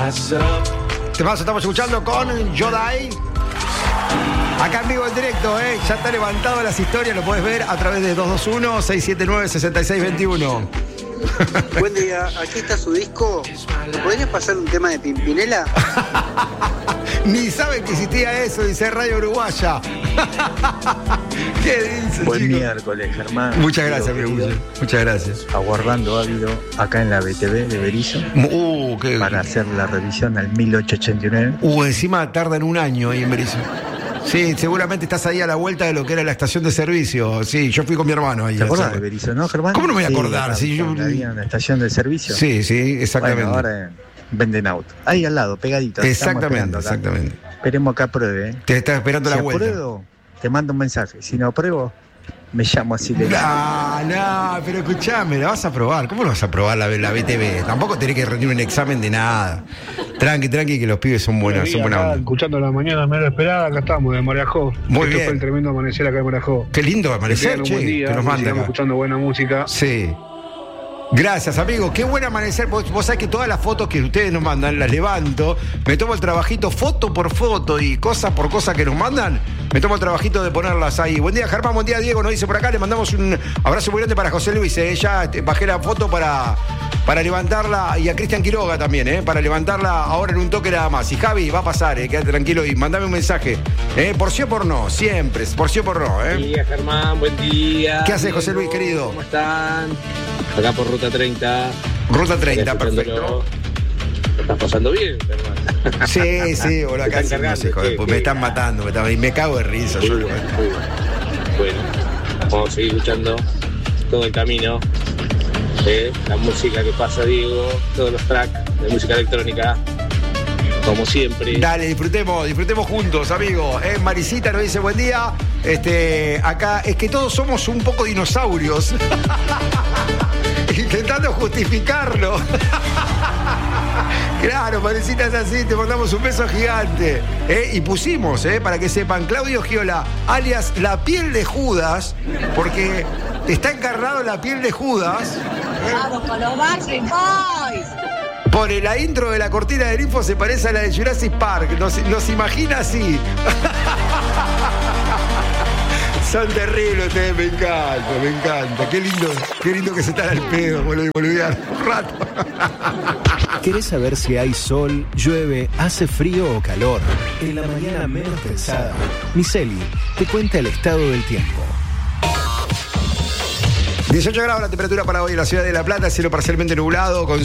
Estamos escuchando con Yodai. Acá en vivo en directo, ya está levantado las historias, lo puedes ver a través de 221-679-6621. Buen día, aquí está su disco. ¿Podrías pasar un tema de Pimpinela? Ni saben que existía eso, dice Radio Uruguaya. ¿Qué dice, Buen chico? miércoles, Germán. Muchas gracias, amigo. Muchas gracias. Aguardando ávido acá en la BTV de Berizo para hacer la revisión al 1889. Encima tardan un año ahí en Berizo. Sí, seguramente estás ahí a la vuelta de lo que era la estación de servicio. Sí, yo fui con mi hermano ahí. ¿Te acordás de Berizo, no, Germán? ¿Cómo no me voy a acordar? Sí, yo... había una estación de servicio. Sí, exactamente. Bueno, ahora venden auto. Ahí al lado, pegadito. Exactamente. Esperemos que apruebe. Te está esperando la vuelta. Si apruebo, te mando un mensaje. Si no apruebo, me llamo así. No, pero escuchame, la vas a probar. ¿Cómo no vas a probar la BTV? Tampoco tenés que rendir un examen de nada. Tranqui, que los pibes son buenos, son buena onda. Escuchando la mañana mera esperada, acá estamos, de Marajó. Muy bien. Fue el tremendo amanecer acá en Marajó. Qué lindo amanecer, che, día, que nos manda acá. Escuchando buena música. Sí. Gracias, amigo. Qué buen amanecer. Vos sabés que todas las fotos que ustedes nos mandan las levanto, me tomo el trabajito foto por foto y cosa por cosa que nos mandan, me tomo el trabajito de ponerlas ahí. Buen día, Germán. Buen día, Diego. Nos dice por acá. Le mandamos un abrazo muy grande para José Luis. Ya bajé la foto para levantarla, y a Cristian Quiroga también, para levantarla ahora en un toque nada más. Y Javi, va a pasar, quédate tranquilo y mandame un mensaje. Por sí o por no, siempre, por sí o por no. Buen día, Germán, buen día. ¿Qué haces, José Luis, querido? ¿Cómo están? Acá por Ruta 30. Ruta 30, perfecto. ¿Lo estás pasando bien, Germán? Sí, boludo, acá sí, no sé, joder, pues me están matando, y me cago de risa. Muy bien. Bueno, vamos a seguir escuchando todo el camino. La música que pasa Diego, todos los tracks de música electrónica, como siempre. Dale, disfrutemos juntos, amigo. Marisita nos dice buen día. Acá es que todos somos un poco dinosaurios. Intentando justificarlo. Claro, Marisita es así, te mandamos un beso gigante. Y pusimos, para que sepan, Claudio Giola, alias la piel de Judas, porque está encarnado la piel de Judas. ¡Vamos con los Backstreet Boys! Por la intro de la cortina del info se parece a la de Jurassic Park. Nos imagina así. Son terribles ustedes, me encanta. Qué lindo que se están al pedo, boludear un rato. ¿Querés saber si hay sol, llueve, hace frío o calor? En la mañana menos pesada, Miseli te cuenta el estado del tiempo. 18 grados la temperatura para hoy en la ciudad de La Plata, cielo parcialmente nublado, con